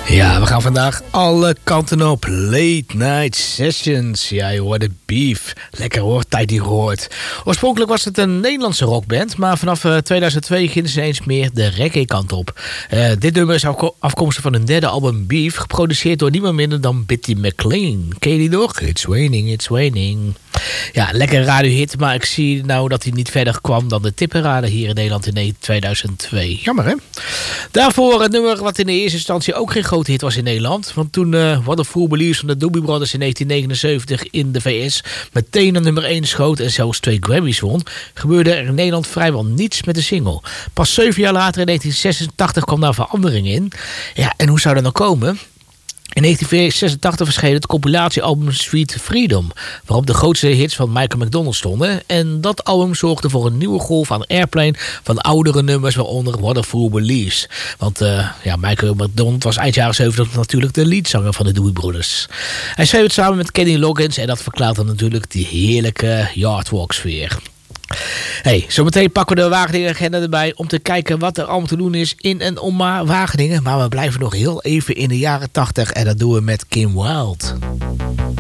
Ja, we gaan vandaag alle kanten op. Late Night Sessions. Ja, je hoorde Beef. Lekker hoor, tijd die gehoord. Oorspronkelijk was het een Nederlandse rockband, maar vanaf 2002 gingen ze eens meer de reggae kant op. Dit nummer is afkomstig van hun derde album Beef, geproduceerd door niemand minder dan Bitty McLean. Ken je die nog? It's raining, it's raining. Ja, lekker radiohit, maar ik zie nou dat hij niet verder kwam dan de tipparade hier in Nederland in 2002. Jammer hè? Daarvoor het nummer wat in de eerste instantie ook geen grote hit was in Nederland. Want toen Wonderful Beliefs van de Doobie Brothers in 1979 in de VS meteen naar nummer 1 schoot en zelfs 2 Grammys won, gebeurde er in Nederland vrijwel niets met de single. Pas 7 jaar later in 1986 kwam daar verandering in. Ja, en hoe zou dat nou komen? In 1986 verscheen het compilatiealbum Sweet Freedom, waarop de grootste hits van Michael McDonald stonden. En dat album zorgde voor een nieuwe golf aan airplay van oudere nummers, waaronder Wonderful Beliefs. Want Michael McDonald was eind jaren 70 natuurlijk de leadzanger van de Doobie Brothers. Hij schreef het samen met Kenny Loggins en dat verklaart dan natuurlijk die heerlijke yardwalk sfeer. Hey, zometeen pakken we de Wageningen agenda erbij om te kijken wat er allemaal te doen is in en om Wageningen. Maar we blijven nog heel even in de jaren 80 en dat doen we met Kim Wilde.